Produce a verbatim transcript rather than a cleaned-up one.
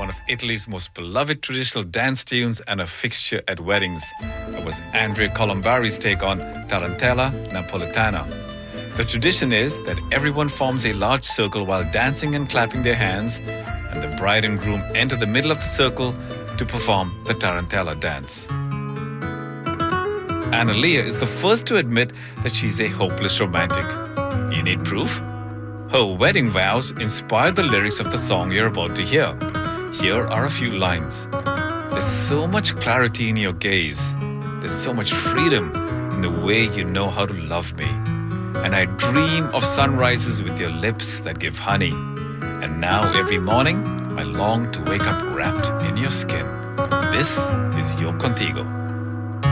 one of Italy's most beloved traditional dance tunes and a fixture at weddings. It was Andrea Colombari's take on Tarantella Napoletana. The tradition is that everyone forms a large circle while dancing and clapping their hands, and the bride and groom enter the middle of the circle to perform the Tarantella dance. Analia is the first to admit that she's a hopeless romantic. You need proof? Her wedding vows inspired the lyrics of the song you're about to hear. Here are a few lines. There's so much clarity in your gaze. There's so much freedom in the way you know how to love me. And I dream of sunrises with your lips that give honey. And now every morning, I long to wake up wrapped in your skin. This is Yo Contigo.